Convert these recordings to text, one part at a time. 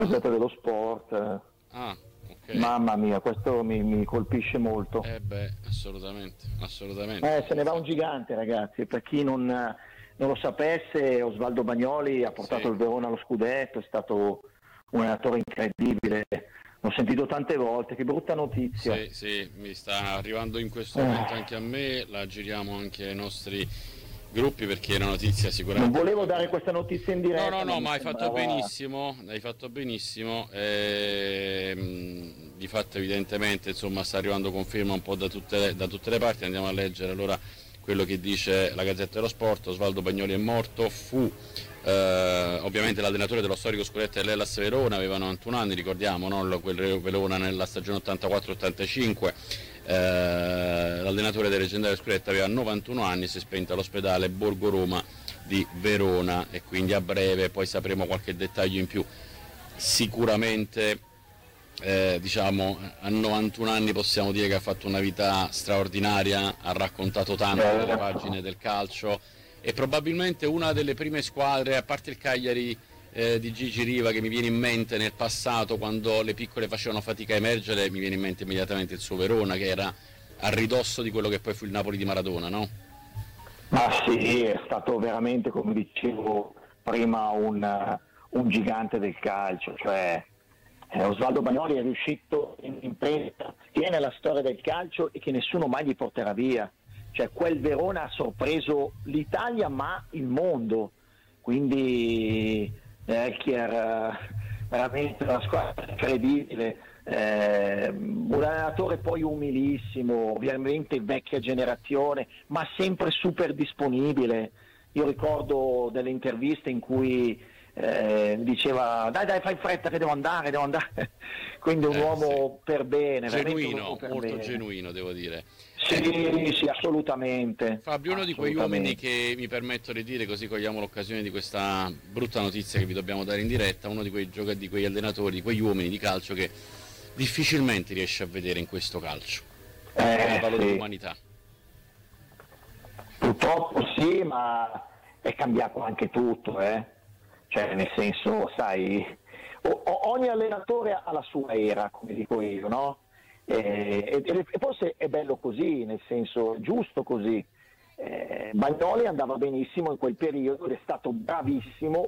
Gazzetta dello Sport. Ah, ok. Mamma mia, questo mi colpisce molto. Assolutamente, assolutamente. Se ne va un gigante, ragazzi. Per chi non lo sapesse, Osvaldo Bagnoli ha portato il Verona allo scudetto, è stato un allenatore incredibile. L'ho sentito tante volte, che brutta notizia. Sì, mi sta arrivando in questo momento anche a me, la giriamo anche ai nostri gruppi perché è una notizia sicuramente... Non volevo dare questa notizia in diretta. No, ma hai fatto benissimo. Di fatto evidentemente insomma sta arrivando conferma un po' da tutte le parti. Andiamo a leggere allora quello che dice la Gazzetta dello Sport. Osvaldo Bagnoli è morto, fu ovviamente l'allenatore dello storico scudetto dell'Hellas Verona, aveva 91 anni, ricordiamo, no? Quel Verona nella stagione 84-85. L'allenatore del leggendario scudetto aveva 91 anni, si è spento all'ospedale Borgo Roma di Verona e quindi a breve poi sapremo qualche dettaglio in più. Sicuramente diciamo a 91 anni possiamo dire che ha fatto una vita straordinaria, ha raccontato tanto delle pagine del calcio e probabilmente una delle prime squadre, a parte il Cagliari di Gigi Riva che mi viene in mente nel passato quando le piccole facevano fatica a emergere, mi viene in mente immediatamente il suo Verona che era a ridosso di quello che poi fu il Napoli di Maradona, no? Ma sì, è stato veramente, come dicevo prima, un gigante del calcio, cioè Osvaldo Bagnoli è riuscito in impresa sia nella storia del calcio e che nessuno mai gli porterà via, cioè quel Verona ha sorpreso l'Italia ma il mondo, quindi veramente una squadra incredibile, un allenatore poi umilissimo, ovviamente vecchia generazione ma sempre super disponibile. Io ricordo delle interviste in cui diceva dai fai fretta che devo andare quindi un uomo per bene, genuino, molto genuino devo dire. Sì, assolutamente. Fabio, uno di quegli uomini che mi permetto di dire, così cogliamo l'occasione di questa brutta notizia che vi dobbiamo dare in diretta, uno di quegli allenatori, di quegli uomini di calcio che difficilmente riesce a vedere in questo calcio una parola di umanità. Purtroppo sì, ma è cambiato anche tutto, cioè nel senso, sai, ogni allenatore ha la sua era, come dico io, no? E forse è bello così, nel senso giusto così. Bagnoli andava benissimo in quel periodo ed è stato bravissimo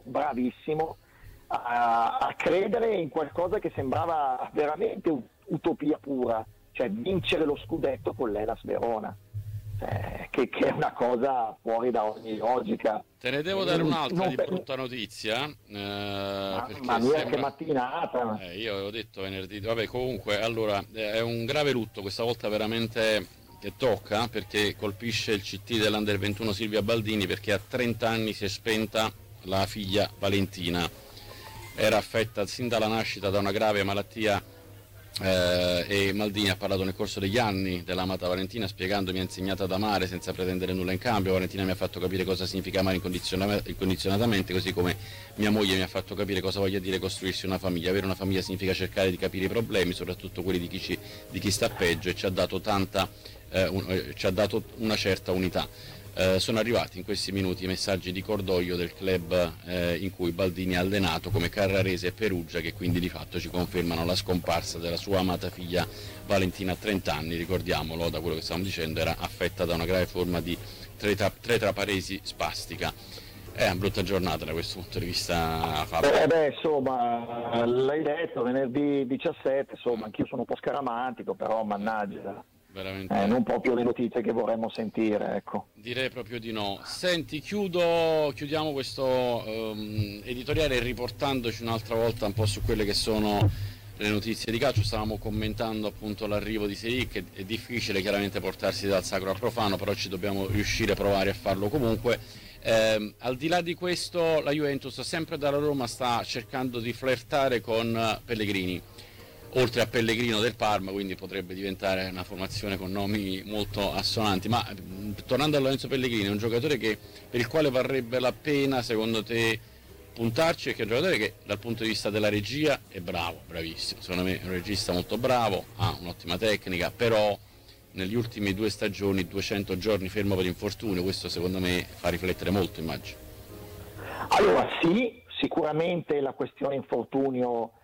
a credere in qualcosa che sembrava veramente utopia pura, cioè vincere lo scudetto con l'Hellas Verona, che è una cosa fuori da ogni logica. Te ne devo dare un'altra di brutta notizia, ma mia che mattinata! Io avevo detto venerdì, vabbè comunque allora è un grave lutto questa volta veramente che tocca perché colpisce il CT dell'Under 21 Silvia Baldini perché a 30 anni si è spenta la figlia Valentina, era affetta sin dalla nascita da una grave malattia e Maldini ha parlato nel corso degli anni dell'amata Valentina spiegando: mi ha insegnato ad amare senza pretendere nulla in cambio, Valentina mi ha fatto capire cosa significa amare incondizionatamente, così come mia moglie mi ha fatto capire cosa voglia dire costruirsi una famiglia. Avere una famiglia significa cercare di capire i problemi, soprattutto quelli di chi sta peggio, e ci ha dato una certa unità. Sono arrivati in questi minuti i messaggi di cordoglio del club in cui Baldini ha allenato come Carrarese e Perugia, che quindi di fatto ci confermano la scomparsa della sua amata figlia Valentina a 30 anni, ricordiamolo, da quello che stavamo dicendo era affetta da una grave forma di tetraparesi spastica. È una brutta giornata da questo punto di vista, Fabio. Insomma, l'hai detto, venerdì 17, insomma, anch'io sono un po' scaramantico, però mannaggia. Veramente. Non proprio le notizie che vorremmo sentire, ecco. Direi proprio di no. Senti, chiudiamo questo editoriale riportandoci un'altra volta un po' su quelle che sono le notizie di calcio. Stavamo commentando appunto l'arrivo di Serie, che è difficile chiaramente portarsi dal sacro al profano, però ci dobbiamo riuscire a provare a farlo comunque. Al di là di questo, la Juventus sempre dalla Roma sta cercando di flirtare con Pellegrini, oltre a Pellegrino del Parma, quindi potrebbe diventare una formazione con nomi molto assonanti. Ma tornando a Lorenzo Pellegrini, è un giocatore per il quale varrebbe la pena secondo te puntarci, perché è un giocatore che dal punto di vista della regia è bravissimo, secondo me è un regista molto bravo, ha un'ottima tecnica, però negli ultimi 2 stagioni 200 giorni fermo per infortunio, questo secondo me fa riflettere molto, immagino. Allora sì, sicuramente la questione infortunio